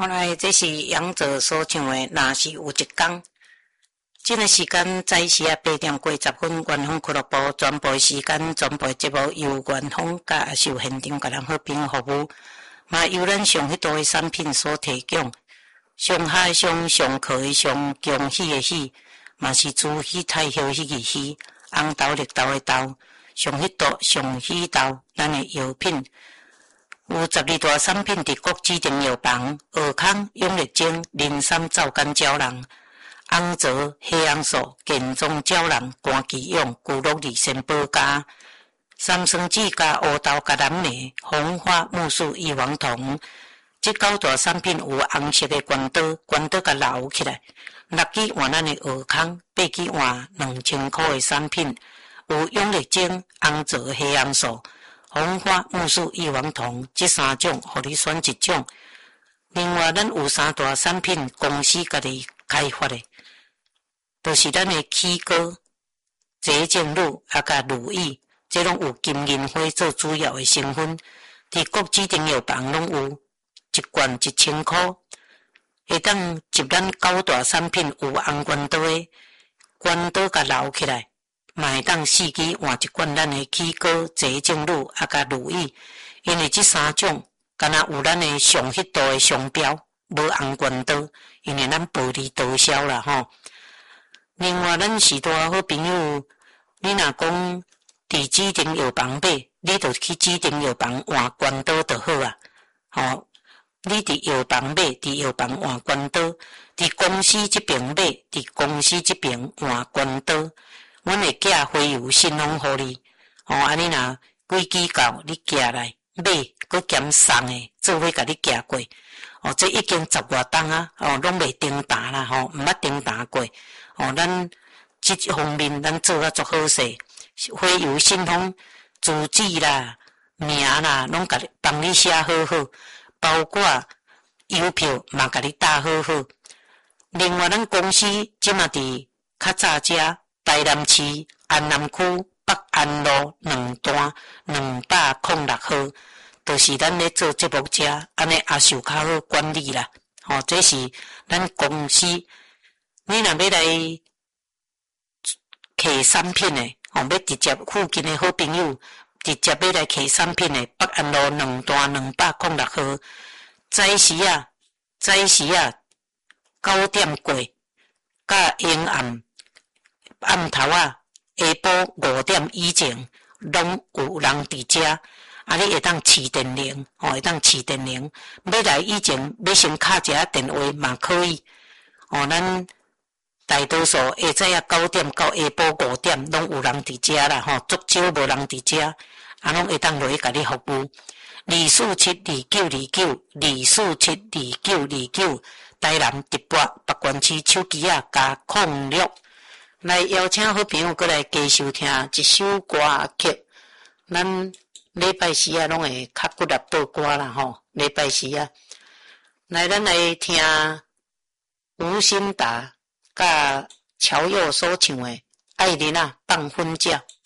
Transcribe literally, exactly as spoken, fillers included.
后来这是杨哲所唱的，若是有一天，这个时间早时啊八点过十分，元丰俱乐部全部时间全部节目由元丰甲受现场甲咱好朋友服务，嘛由咱上许多的产品所提供，上海上上课的上恭喜的喜，嘛是猪喜太休喜的喜，红豆绿豆的豆，上许多上喜豆，咱的药品。有十二大产品伫国指定药房，尔康、永力精、磷酸皂苷胶囊、红泽、黑红素、健壮胶囊、肝气用、骨碌利肾保加、三酸酯加乌豆加蓝莓、红花木素异黄酮。这九大产品有红色的关刀，关刀甲留起来。六支换咱的尔康，八支换两千块的产品，有永力精、红泽、黑红素。红花木素异黄酮，这三种，互你选一种。另外，咱有三大产品公司家己开发的，就是咱的起膏、洁净乳啊，甲乳液，这拢有金银花做主要的成分。伫国指定药房拢有，一罐一千块，会当集咱九大产品有红关刀的，关刀甲留起来。嘛会当四支换一罐咱的起膏、洁净乳啊，甲乳液，因为这三种敢若有咱的上迄度的商标，无红关刀，因为咱薄利多销啦吼。另外，咱许多好朋友，你若讲伫指定药房买，你就去指定药房换关刀就好啊。吼，你伫药房买，伫药房换关刀；伫公司这边买，伫公司这边换关刀。阮会寄花油信封互你，哦，安尼若几支到你寄来买，佮兼送诶，做伙甲你寄过。哦，这已经十外档啊，哦，拢未登达啦，吼，毋捌登达过。哦，咱即方面咱做啊足好势，花油信封住址啦、名啦，拢甲你帮你写好好，包括邮票嘛甲你打好好。另外，咱公司即嘛伫较早遮。台南市安南区北安路两段两百零六号，就是咱咧做节目遮，安尼也受较好管理啦。吼、哦，这是咱公司，你若要来摕产品诶，吼、哦，要直接附近诶好朋友，直接要来摕产品诶，北安路两段两百零六号，早时啊，早时啊，九点过，甲阴暗。暗头啊，下晡五点以前，拢有人伫遮，啊，你会当试电铃，吼、哦，会当试电铃。要来以前，要先敲一下电话嘛可以。哦，咱大多数下早啊九点到下晡五点，拢有人伫遮啦，吼、哦，足少无人伫遮，啊，拢会当落去甲你服务。二四七二九二九，二四七二九二九，台南直播北关区手机啊加控六。来邀请好朋友过来加收听一首歌曲，咱礼拜四啊拢会较骨力报歌啦吼。礼拜四啊，来咱来听吴欣达甲乔佑所唱的《爱人啊放婚假》。